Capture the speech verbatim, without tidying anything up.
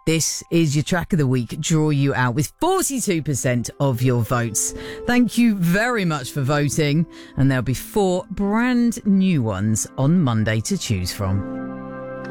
This is your track of the week, Draw You Out, with forty-two percent of your votes. Thank you very much for voting, and there'll be four brand new ones on Monday to choose from.